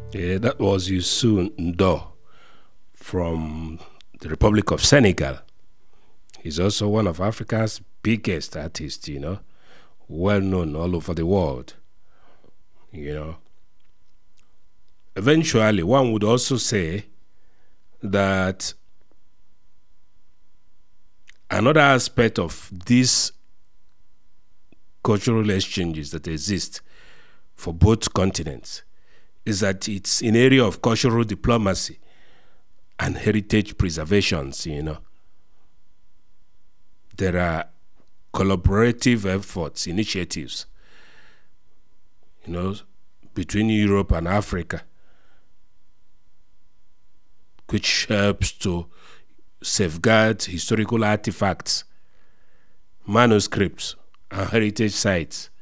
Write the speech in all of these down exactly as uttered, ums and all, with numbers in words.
Yeah, that was Youssou N'Dour from the Republic of Senegal. He's also one of Africa's biggest artists, you know, well known all over the world, you know. Eventually, one would also say that another aspect of these cultural exchanges that exist for both continents is that it's an area of cultural diplomacy and heritage preservations, you know. There are collaborative efforts, initiatives, you know, between Europe and Africa, which helps to safeguard historical artifacts, manuscripts, and heritage sites.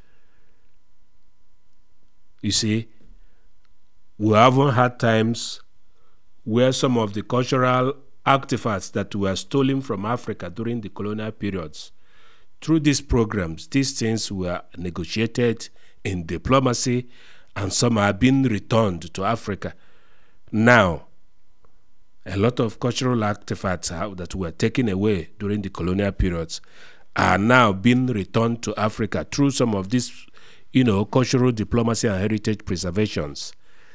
You see, we haven't had times where some of the cultural artifacts that were stolen from Africa during the colonial periods, through these programs, these things were negotiated in diplomacy and some are being returned to Africa. Now, a lot of cultural artifacts that were taken away during the colonial periods are now being returned to Africa through some of these, you know, cultural diplomacy and heritage preservations.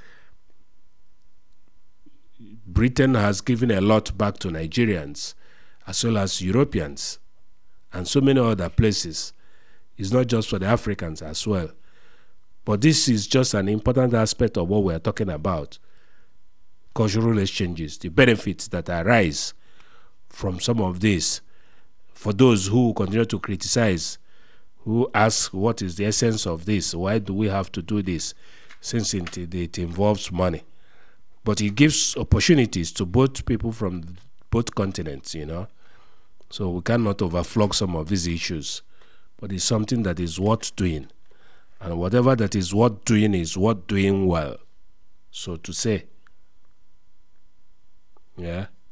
Britain has given a lot back to Nigerians, as well as Europeans, and so many other places. It's not just for the Africans as well. But this is just an important aspect of what we're talking about. Cultural exchanges, the benefits that arise from some of this. For those who continue to criticize, who ask what is the essence of this, why do we have to do this, since it, it involves money. But it gives opportunities to both people from both continents, you know. So we cannot overflog some of these issues. But it's something that is worth doing. And whatever that is worth doing is worth doing well, so to say. Yeah.